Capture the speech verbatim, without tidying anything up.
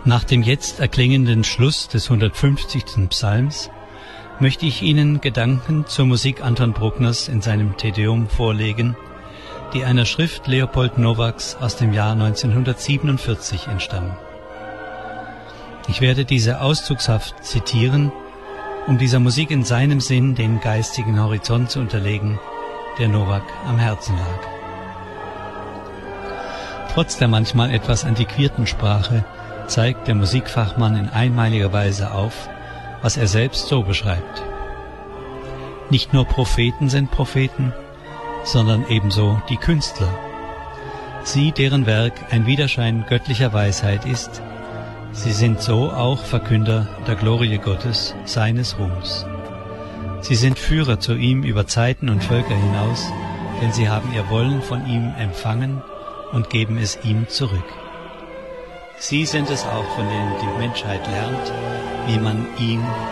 Nach dem jetzt erklingenden Schluss des hundertfünfzigsten Psalms möchte ich Ihnen Gedanken zur Musik Anton Bruckners in seinem Te Deum vorlegen, die einer Schrift Leopold Nowaks aus dem Jahr neunzehnhundertsiebenundvierzig entstammen. Ich werde diese auszugshaft zitieren, um dieser Musik in seinem Sinn den geistigen Horizont zu unterlegen, der Nowak am Herzen lag. Trotz der manchmal etwas antiquierten Sprache zeigt der Musikfachmann in einmaliger Weise auf, was er selbst so beschreibt. Nicht nur Propheten sind Propheten, sondern ebenso die Künstler. Sie, deren Werk ein Widerschein göttlicher Weisheit ist, sie sind so auch Verkünder der Glorie Gottes, seines Ruhms. Sie sind Führer zu ihm über Zeiten und Völker hinaus, denn sie haben ihr Wollen von ihm empfangen und geben es ihm zurück. Sie sind es auch, von denen die Menschheit lernt, wie man ihn